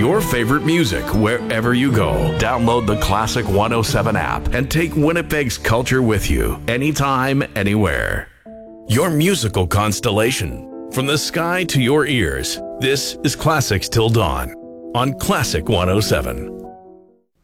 your favorite music wherever you go. Download the Classic 107 app and take Winnipeg's culture with you anytime, anywhere. Your musical constellation. From the sky to your ears, this is Classics Till Dawn on Classic 107.